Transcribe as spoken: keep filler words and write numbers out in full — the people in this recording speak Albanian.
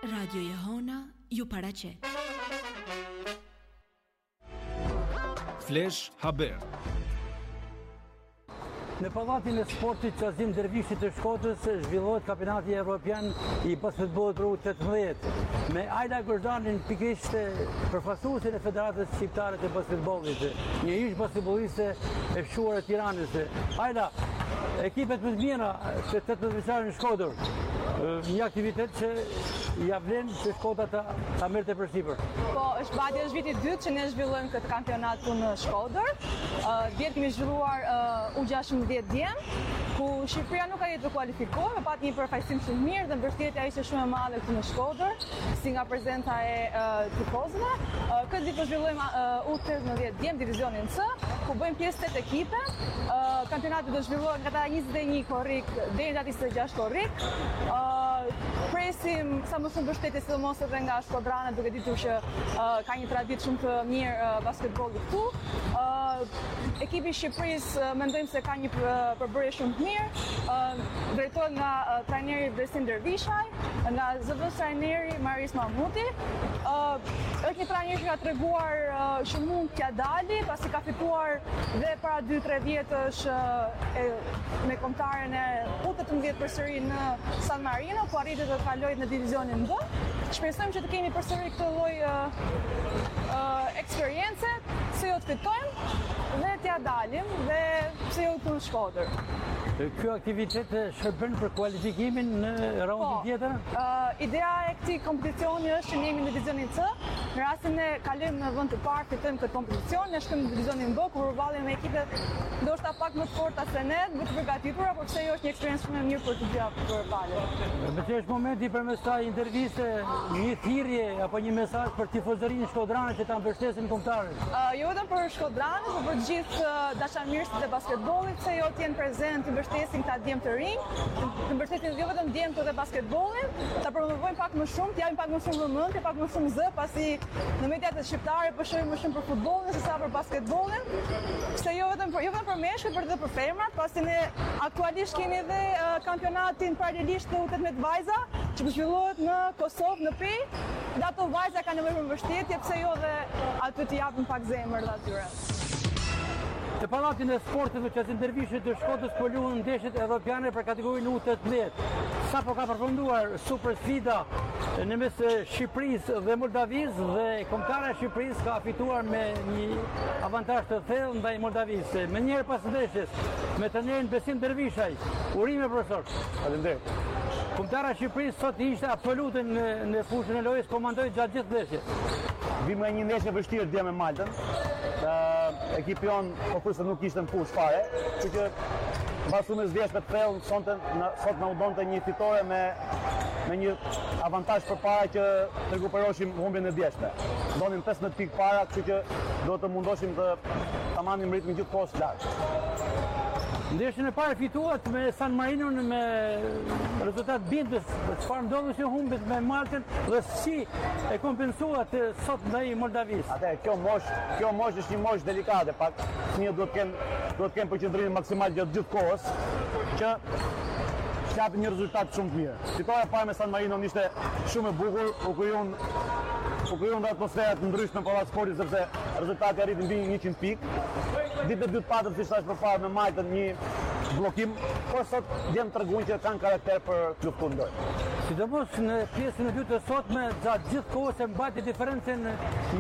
Radio Jehona ju paraqet. Flash Haber. Në pallatin e sportit Qazim Dervishit të Shkodrës zhvillohet kampionati evropian i basketbollit për U tetëmbëdhjetë, me Ajla Gërxhanin pikërisht përfaqësuesin e Federatës Shqiptare të Basketbollit, një ish basketbolliste e fshuar e Tiranës. Ajla, ekipet më të mira të tetëmbëdhjeçarin në Shkodër, një aktivitet që ja vlen që Shkodra ta, ta merrte përsipër. Po, është badje është viti dytë që ne zhvillojmë këtë kampionat në Shkodër. Uh, Djetë kemi zhvilluar uh, U gjashtëmbëdhjetë djem, ku Shqipëria nuk ka jetë të kualifikuar, me pat një përfaqësim shumë mirë dhe mbështetja ishte shumë e madhe këtu në Shkodër, si nga prezenca e uh, tifozëve. Uh, këtë ditë po zhvillojmë uh, U tetëmbëdhjetë djem divizionin C, ku bëjmë pjesë tetë ekipe. Uh, kampionati do zhvillohet nga ta njëzet e një korrik deri te njëzet e gjashtë korrik. Uh, presim sa më shumë mbështetje sidomos edhe nga shkodranët, duke ditur që uh, ka një traditë shumë të mirë uh, basketbolli këtu. Uh, ekipi i Shqipërisë uh, mendojmë se ka një përbërje shumë të mirë, uh, drejtohet nga uh, trajneri Besim Dervishaj, nga zë vë ës trajneri Maris Mahmuti. Uh, është një trajner që ka treguar uh, që mund t'ja dali, pasi ka fituar dhe para dy tre vjetësh uh, e, me kombëtaren e U tetëmbëdhjetë përsëri në San Marino, ku arriti të kalojë në divizionin B. Shpresojmë që të kemi përsëri këtë lloj uh, uh, eksperiencë, se jo të fitojmë dhe t'ja dalim dhe se jo të në Shkodër. Kjo aktivitet shërben për kualifikimin në raundin tjetër? Po, uh, ideja e këtij kompeticioni është që ne jemi në divizionin C. Në rastin e kalojmë në vend të parë, fitojmë këtë kompeticion, ne shkojmë në divizionin B, ku përballemi me ekipe ndoshta pak më të forta se ne, më të përgatitura, por pse jo është një eksperiencë shumë e mirë për të gjithë përballje. Me që është momenti përmes kësaj interviste, një thirrje apo një mesazh për tifozërinë shkodrane që ta mbështesin kombëtarët? Uh, jo vetëm për shkodranët, por për të gjithë uh, dashamirësit e basketbollit, se jo të jenë prezent, të mbështesin këta djem të rinj, të mbështesin jo vetëm djemtë dhe basketbollin, ta promovojnë pak më shumë, të japin pak më shumë vëmendje, pak më shumë zë, pasi në mediat shqiptare po shohim më shumë për futbollin se sa për basketbollin. Pse jo vetëm për jo vetëm për meshkujt, por edhe për femrat, pasi ne aktualisht kemi edhe uh, kampionatin paralelisht të U tetëmbëdhjetë vajza, që po zhvillohet në Kosovë, në Pi. Dhe ato vajza kanë nevojë për mbështetje, pse jo dhe aty të japin pak zemër dhe atyre. Në pallatin e sportit të Qazim Dervishit të Shkodrës po luhen ndeshjet evropiane për kategorinë U tetëmbëdhjetë. Sapo ka përfunduar super sfida në mes Shqipërisë dhe Moldavisë dhe kombëtara e Shqipërisë ka fituar me një avantazh të thellë ndaj Moldavisë. Më njëherë pas ndeshjes me trajnerin Besim Dervishaj. Urime profesor. Faleminderit. Kombëtara e Shqipërisë sot ishte absolute në, në fushën e lojës, komandoi gjatë gjithë ndeshjes. Vim nga një ndeshje vështirë dje me Maltën. Uh, ekipi jon po kurse nuk ishte në fushë fare, kështu që mbas shumës vjeshtë të thellë sonte sot na u donte një fitore me me një avantazh përpara që të rekuperoshim humbjen e djeshme. Donim pesëmbëdhjetë pikë para, kështu që do të mundoshim të ta marrim ritmin gjithkohës lart. Ndeshjen e parë fituat me San Marino me rezultat bindës, çfarë ndodhi që humbet me Maltën dhe si e kompensuat sot ndaj Moldavisë. Atë kjo mosh, kjo mosh është një mosh delikate, pak fëmijët duhet të kenë duhet të kenë përqendrimin maksimal gjatë gjithë kohës që të japin një rezultat shumë të mirë. Fitoria e parë me San Marino ishte shumë e bukur, u krijuan u krijuan atmosfera të ndryshme në pallat sportit sepse rezultati arriti mbi njëqind pikë. Ditën e dytë patëm, siç thash përpara, me Maltën një bllokim, por sot djem treguan që kanë karakter për të luftuar ndoj. Sidomos në pjesën e dytë të sotme, gjatë gjithë kohës e mbajti diferencën